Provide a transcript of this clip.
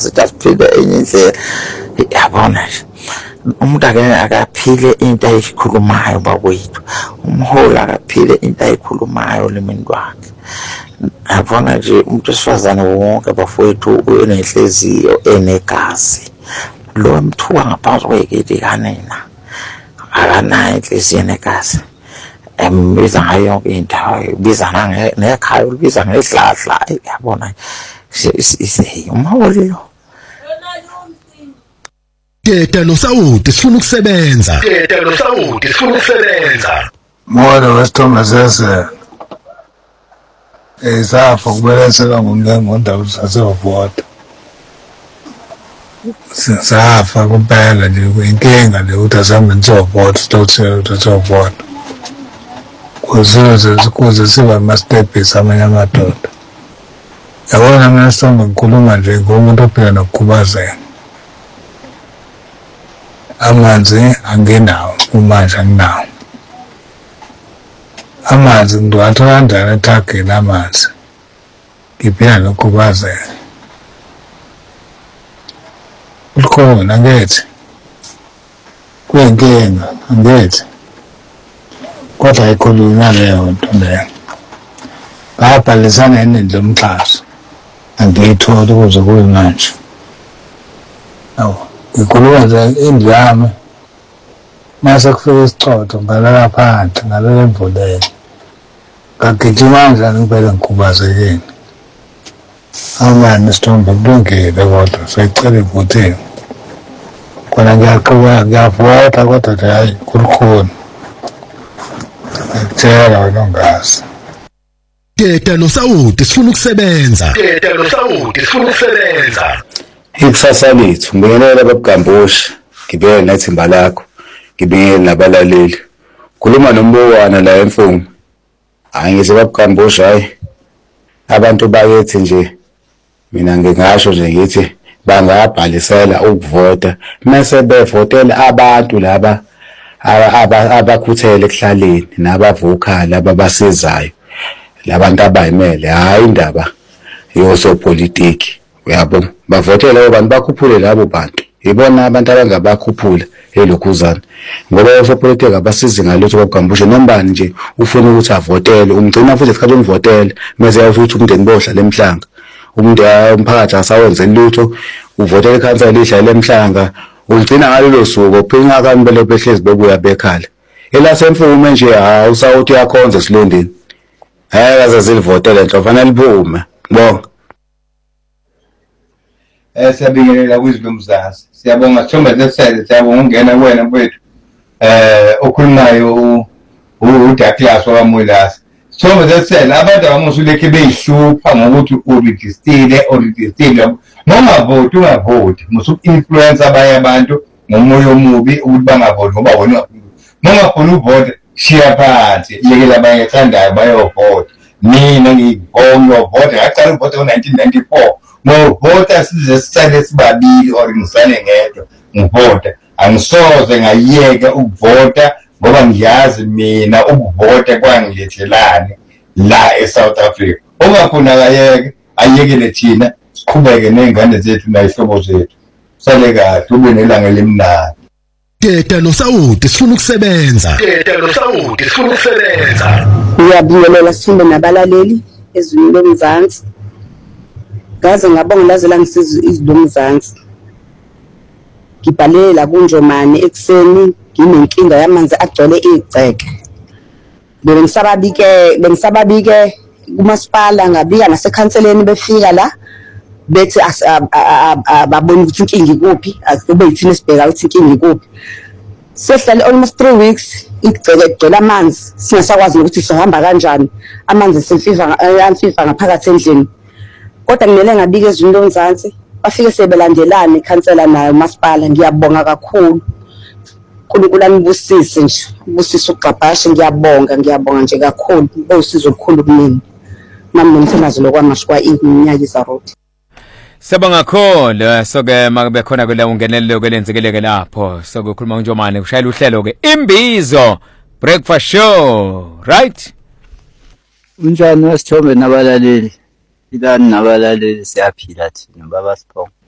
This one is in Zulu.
sithi asiphile enye indlela. Yabona nje umuntu akaphile into ayikhulumayo bakwethu, umholi akaphile into ayikhulumayo lemini lwakhe. Yabona nje umuntu wesifazane wonke bafowethu unenhliziyo enegazi, lo mthuka ngaphansi kwegedi kanina akanayo inhliziyo enegazi. Biza ngayo yonke into, biza nekhaya, ubiza ngedladla. Yabona umholi lo. Teta noSawuti sifuna ukusebenza. Mona wesithombe sese esapho kubeletheka ngomlengo ondaba sasevota. Safa kuphela nje inkinga le ukuthi asambe nizovota, sithothela ukuthi sovota. Kuze siba ama-stepis amanye amadoda. Yabona mina Sithombe ngikhuluma nje ngomuntu ophila nokukhubazeka. Amanzi angenawo, umanje anginawo. Amanzi ngiwathola kanjani ethageni amanzi? Ngiphila nokukhubazeka. Ukhona angithi? Kuyinkinga angithi? Kodwa ikhulunywa leyo nto leyo. Ngabhalisana eningi lomxhaso. Angiyithola ukuze kube manje. Awu, ngikhuluma nje indlame. Mase kufika isixoxo ngalala phansi, ngalala emvuleni. Ngagijima kanjani ngempela ngikhubazekile. Amanye Sithombe kulungile kodwa sayicela ivotini. Khona ngiyaqhubeka ngiyavota kodwa nje hayi kulikhona. Ngiyakutshela wena ongazi. Teta noSawuti sifuna ukusebenza. Ikusasa lethu ngibingelela ababugambusha, ngibingelela nethimba lakho, ngibingelela nabalaleli. Khuluma nombowana la emfumo. Hayi ngize babugambusha hayi. Abantu bakithi nje mina ngingasho nje ngithi bangabhalisela ukuvota mase bevotela abantu laba abakhuthele ekuhlaleni nabavukala ababasizayo. Labantu abayimele hayi indaba yosopolitiki. Uyabo bavotela labo bantu bakhuphule labo bantu. Yibona abantu abangabakhuphula elokhuzana. Ngoba osopolitiki abasizi ngalutho babugambusha nombani nje ufuna ukuthi avotele umgcina futhi esikhathi umvotela mase yafuthi umndeni bohla lemhlanga. Umuntu umphakathi asawenze lutho uvotela ikhansela lidla lemhlanga ugcina ngalelo suku ophinga kanibele behlezi bebuya bekhala. Elasemfume nje uSawuti yakhonza Silondeni. Hayi azazilivotela nje fanele liphume. Ngibonga. Siyabingelela kwizwi lomzansi. Siyabonga Sithombe sesele, siyabonga ungena kuwena mfethu. Okhulumayo uDouglas waMulasi. Sithombe sesele abantu abamusuleke beyihlupha ngokuthi uregister nongavoti ungavoti musu influence abanye abantu ngomoya omubi ukuthi bangavoti ngoba wona nongafuna uvota shiya phansi yekela abanye ethandayo bayovota. Mina ngibonga uvota ngaqala uvota ngo-1994 ngovota size sisale sibabili or ngisale ngedwa ngivota. Angisoze ngayeka ukuvota ngoba ngiyazi mina ukuvota kwangilethelani la eSouth Africa. Ongafuna ayekele thina siqhubeke nengane zethu nayihlobo zethu. Sale kahle ube nelanga elimnandi. Teta noSawuti sifuna ukusebenza. Ngiyabingelela Sithombe nabalaleli ezweni lomzansi. Ngaze ngabonga laze la ngisizwe izwi lomzansi. Ngibhalela kuNjomani ekseni nginenkinga yamanzi agcwele igceke. Bengisababike kumasipala ngabika nasekhanseleni befika la bethi babona ukuthi inkinga ikuphi akube yithina esibheka ukuthi inkinga ikuphi. Sehlale almost 3 weeks igceke igcwele amanzi singasakwazi ukuthi sihamba kanjani amanzi semfifa ngaphakathi endlini. Kodwa kumele ngabike ezweni lomzansi bafike sebelandelana ikhansela nayo umasipala. Ngiyabonga kakhulu. uNkulunkulu anibusise nje ubusise uGqabhashe. Ngiyabonga nje kakhulu bowusizo olukhulu kumina nami ngimthandazo lokwamasho kwa iminyaka izaroti. Siyabonga kakhulu. So-ke makube khona kule ungenelelo kwelenzekeleke lapho sokukhuluma uNjomani kushayela uhlelo ke Imbizo Breakfast Show, right? Unjani Sithombe nabalaleli? Ilani nabalaleli siyaphila thina baba Sipho.